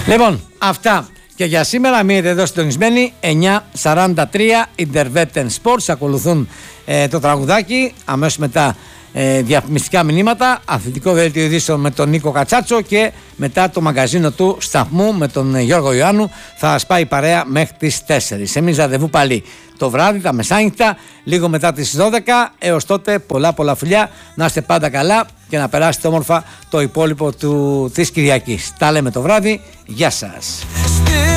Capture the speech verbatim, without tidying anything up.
Λοιπόν, αυτά και για σήμερα. Μείνετε εδώ συντονισμένοι. εννιά σαράντα τρία Intervetten Sports. Ακολουθούν ε, το τραγουδάκι. Αμέσως μετά ε, διαφημιστικά μηνύματα. Αθλητικό δελτίο ειδήσεων με τον Νίκο Κατσάτσο. Και μετά το μαγκαζίνο του σταθμού με τον Γιώργο Ιωάννου. Θα σπάει παρέα μέχρι τις τέσσερις. Εμείς ραντεβού πάλι το βράδυ, τα μεσάνυχτα, λίγο μετά τις δώδεκα. Έως τότε πολλά πολλά φιλιά. Να είστε πάντα καλά και να περάσετε όμορφα το υπόλοιπο του, της Κυριακής. Τα λέμε το βράδυ. Γεια σας.